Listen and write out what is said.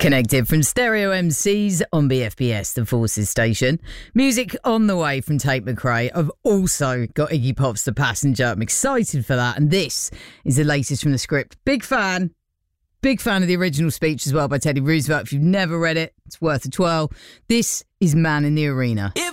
Connected from Stereo MCs on BFBS, the Forces station. Music on the way from Tate McRae. I've also got Iggy Pop's The Passenger. I'm excited for that. And this is the latest from the script. Big fan of the original speech as well by Teddy Roosevelt. If you've never read it, it's worth a twirl. This is Man in the Arena. If